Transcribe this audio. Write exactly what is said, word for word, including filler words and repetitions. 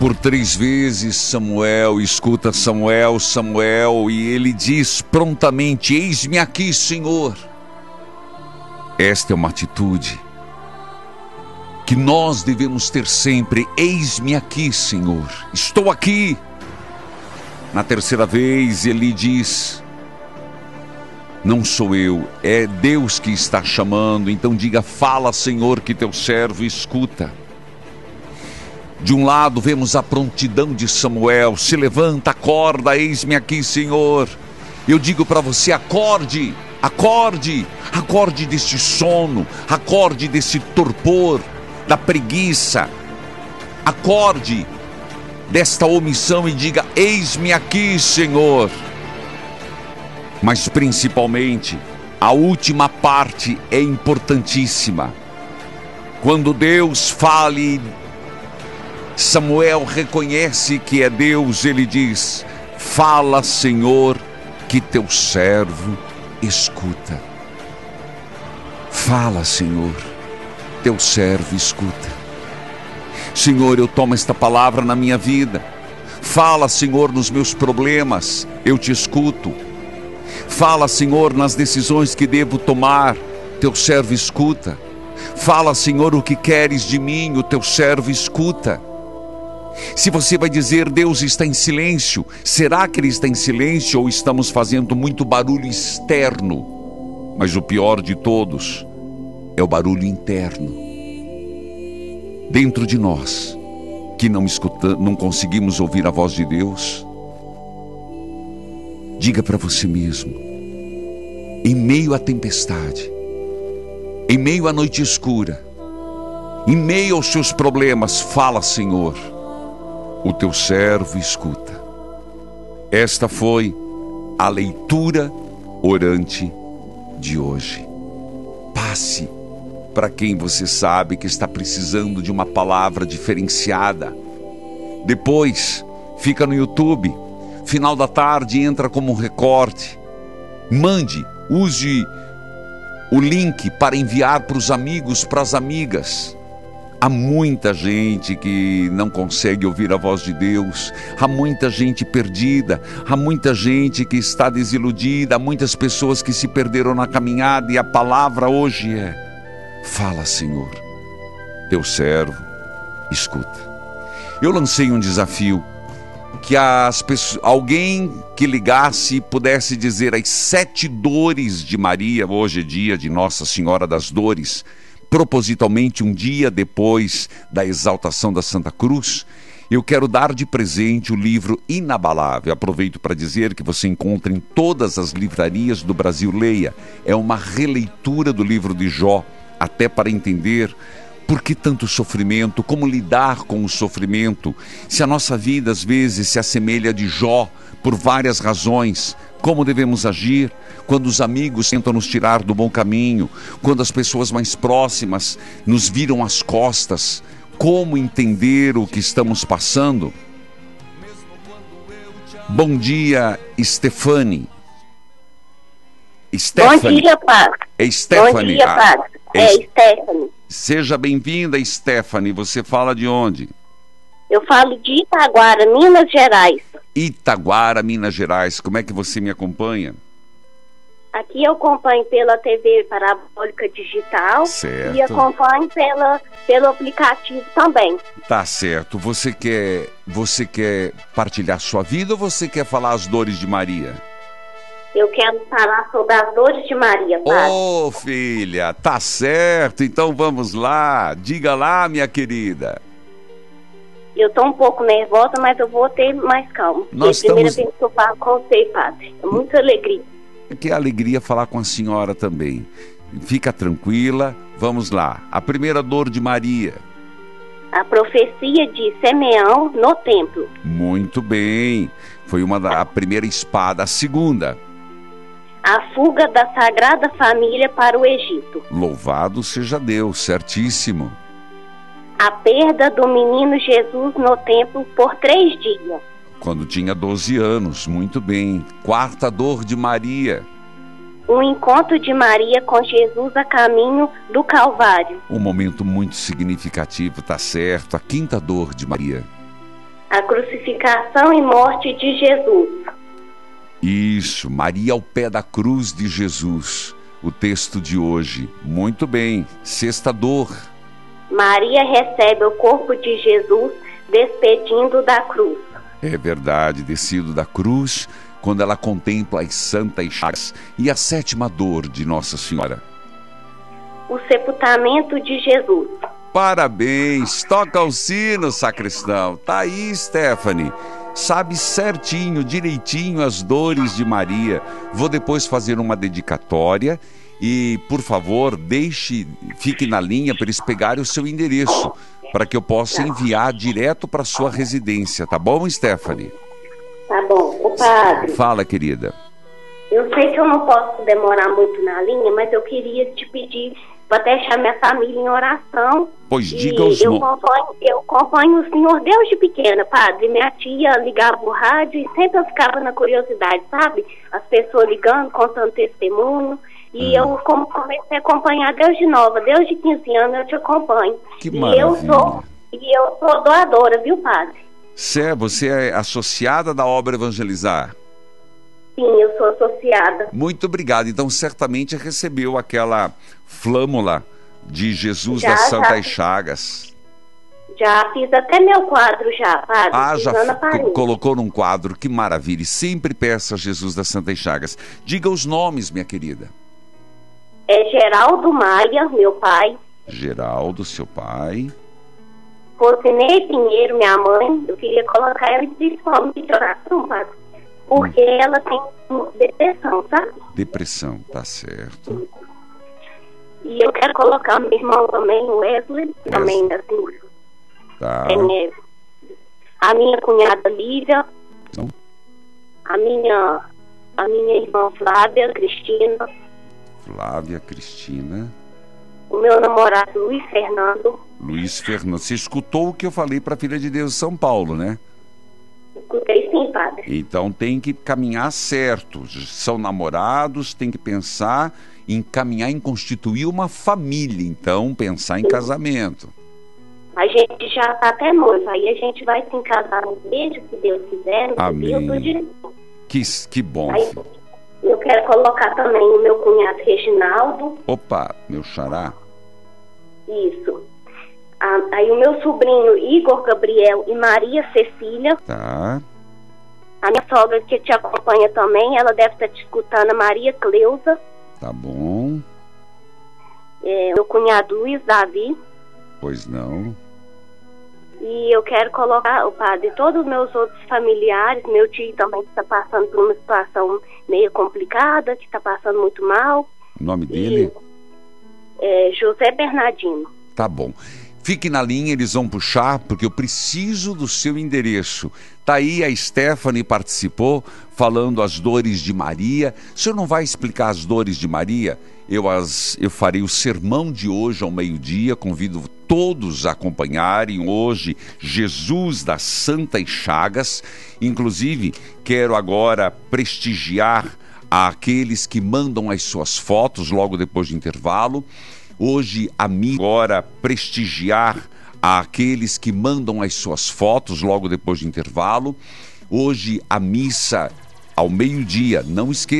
Por três vezes Samuel escuta Samuel, Samuel, e ele diz prontamente: eis-me aqui, Senhor. Esta é uma atitude que nós devemos ter sempre: eis-me aqui, Senhor, estou aqui. Na terceira vez ele diz: não sou eu, é Deus que está chamando. Então diga: fala, Senhor, que teu servo escuta. De um lado vemos a prontidão de Samuel: se levanta, acorda, eis-me aqui, Senhor. Eu digo para você: acorde, acorde, acorde deste sono, acorde desse torpor, da preguiça, acorde desta omissão e diga: eis-me aqui, Senhor. Mas principalmente, a última parte é importantíssima. Quando Deus fale, Samuel reconhece que é Deus, ele diz: fala, Senhor, que teu servo escuta. Fala, Senhor, teu servo escuta. Senhor, eu tomo esta palavra na minha vida. Fala, Senhor, nos meus problemas, eu te escuto. Fala, Senhor, nas decisões que devo tomar, teu servo escuta. Fala, Senhor, o que queres de mim, o teu servo escuta. Se você vai dizer: Deus está em silêncio, será que Ele está em silêncio ou estamos fazendo muito barulho externo? Mas o pior de todos é o barulho interno. Dentro de nós, que não escuta, não conseguimos ouvir a voz de Deus. Diga para você mesmo: em meio à tempestade, em meio à noite escura, em meio aos seus problemas, fala, Senhor, o teu servo escuta. Esta foi a leitura orante de hoje. Passe para quem você sabe que está precisando de uma palavra diferenciada. Depois, fica no YouTube. Final da tarde entra como um recorte. Mande, use o link para enviar para os amigos, para as amigas. Há muita gente que não consegue ouvir a voz de Deus. Há muita gente perdida. Há muita gente que está desiludida. Há muitas pessoas que se perderam na caminhada. E a palavra hoje é: fala, Senhor, teu servo escuta. Eu lancei um desafio, que as pessoas, alguém que ligasse e pudesse dizer as sete dores de Maria. Hoje é dia de Nossa Senhora das Dores, propositalmente um dia depois da exaltação da Santa Cruz. Eu quero dar de presente o livro Inabalável. Aproveito para dizer que você encontra em todas as livrarias do Brasil. Leia, é uma releitura do livro de Jó, até para entender por que tanto sofrimento, como lidar com o sofrimento, se a nossa vida às vezes se assemelha a de Jó, por várias razões. Como devemos agir quando os amigos tentam nos tirar do bom caminho, quando as pessoas mais próximas nos viram as costas, como entender o que estamos passando? Bom dia, Stefani. Stephanie. Bom dia, Padre. É Stephanie. Bom dia, Padre. É, é Stephanie. Seja bem-vinda, Stephanie. Você fala de onde? Eu falo de Itaguara, Minas Gerais. Itaguara, Minas Gerais. Como é que você me acompanha? Aqui eu acompanho pela T V parabólica digital. Certo. E acompanho pela, pelo aplicativo também. Tá certo. Você quer, você quer partilhar sua vida ou você quer falar as dores de Maria? Eu quero falar sobre as dores de Maria, Padre. Ô, oh, filha, tá certo. Então vamos lá. Diga lá, minha querida. Eu tô um pouco nervosa, mas eu vou ter mais calma. Nós é a primeira estamos... vez que eu falo com você, Padre. É muita alegria. Que alegria falar com a senhora também. Fica tranquila. Vamos lá. A primeira dor de Maria. A profecia de Simeão no templo. Muito bem. Foi uma da a primeira espada. A segunda. A fuga da Sagrada Família para o Egito. Louvado seja Deus, certíssimo. A perda do menino Jesus no templo por três dias. Quando tinha doze anos, muito bem. Quarta dor de Maria. O encontro de Maria com Jesus a caminho do Calvário. Um momento muito significativo, tá certo. A quinta dor de Maria. A crucificação e morte de Jesus. Isso, Maria ao pé da cruz de Jesus. O texto de hoje. Muito bem. Sexta dor. Maria recebe o corpo de Jesus despedindo da cruz. É verdade, descido da cruz, quando ela contempla as santas chagas. E a sétima dor de Nossa Senhora. O sepultamento de Jesus. Parabéns, toca o sino, sacristão. Tá aí, Stephanie. Sabe certinho, direitinho as dores de Maria. Vou depois fazer uma dedicatória e, por favor, deixe, fique na linha para eles pegarem o seu endereço, para que eu possa enviar direto para sua residência, tá bom, Stephanie? Tá bom. O padre, Fala, querida. eu sei que eu não posso demorar muito na linha, mas eu queria te pedir para deixar minha família em oração. Pois E diga os eu nomes. acompanho, eu acompanho o senhor desde pequena, padre. Minha tia ligava o rádio e sempre eu ficava na curiosidade, sabe? As pessoas ligando, contando testemunho. E Ah. eu como comecei a acompanhar desde nova, desde quinze anos eu te acompanho. Que e maravilha. eu sou E eu sou doadora, viu, padre? Cé, você é associada da obra Evangelizar? Sim, eu sou associada. Muito obrigado. Então, certamente recebeu aquela flâmula de Jesus Já, das Santas já. Chagas. Já fiz até meu quadro já, padre. Ah, já Fiz na co- parede. colocou num quadro. Que maravilha. E sempre peça a Jesus das Santas Chagas. Diga os nomes, minha querida. É Geraldo Maia, meu pai. Geraldo, seu pai. Rosinei Pinheiro, minha mãe. Eu queria colocar ela principalmente de oração, padre. Porque Hum. ela tem depressão, sabe? Depressão, tá certo. E eu quero colocar meu irmão também, o Wesley, também, assim. Tá. É, a minha cunhada Lívia. Não. A minha, a minha irmã Flávia, Cristina. Flávia, Cristina, O meu namorado Luiz Fernando. Luiz Fernando. Você escutou o que eu falei para a Filha de Deus de São Paulo, né? Escutei sim, padre. Então tem que caminhar certo. São namorados, tem que pensar em caminhar, em constituir uma família. Então, pensar em casamento. A gente já tá até noiva. Aí a gente vai se casar no beijo, se Deus quiser. No Amém. Deus, tudo direitinho. Que, que bom, Aí, filho. eu quero colocar também o meu cunhado Reginaldo. Opa, meu xará. Isso. Ah, aí o meu sobrinho Igor Gabriel e Maria Cecília. Tá. A minha sogra que te acompanha também, ela deve estar te escutando, a Maria Cleusa. Tá bom. É, meu cunhado Luiz Davi. Pois não. E eu quero colocar, o padre, todos os meus outros familiares, meu tio também que está passando por uma situação meio complicada, que está passando muito mal. O nome dele? É, José Bernardino. Tá bom. Fique na linha, eles vão puxar, porque eu preciso do seu endereço. Tá aí, a Stephanie participou, falando as dores de Maria. O senhor não vai explicar as dores de Maria? Eu, as, eu farei o sermão de hoje ao meio-dia, convido todos a acompanharem hoje Jesus das Santas Chagas. Inclusive, quero agora prestigiar aqueles que mandam as suas fotos logo depois do intervalo. Hoje, a mim agora prestigiar aqueles que mandam as suas fotos logo depois do intervalo. Hoje, a missa ao meio-dia, não esqueça.